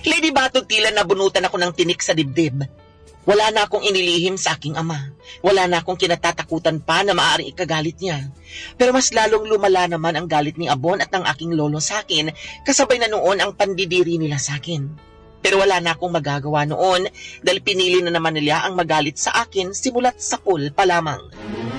Lady Batog, tila nabunutan ako ng tinik sa dibdib. Wala na akong inilihim sa aking ama. Wala na akong kinatatakutan pa na maaaring ikagalit niya. Pero mas lalong lumala naman ang galit ni Abon at ng aking lolo sa akin, kasabay na noon ang pandidiri nila sa akin. Pero wala na akong magagawa noon dahil pinili na naman nila ang magalit sa akin simulat sa pool pa lamang.